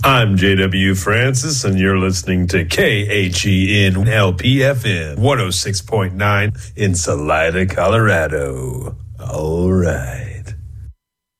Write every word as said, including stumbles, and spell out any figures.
I'm J W Francis, and you're listening to K H E N L P F M one oh six point nine in Salida, Colorado. All right.